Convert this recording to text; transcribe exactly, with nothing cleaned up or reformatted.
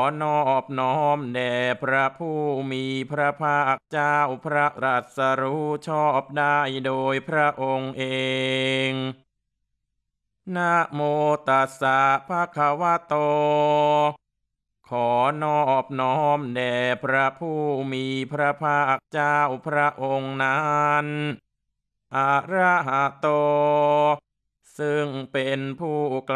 นอบน้อมแด่พระผู้มีพระภาคเจ้าพระตรัสรู้ชอบได้โดยพระองค์เองนะโมตัสสะภะคะวะโตขอนอบน้อมแด่พระผู้มีพระภาคเจ้าพระองค์นั้นอะระหะโตซึ่งเป็นผู้ไกล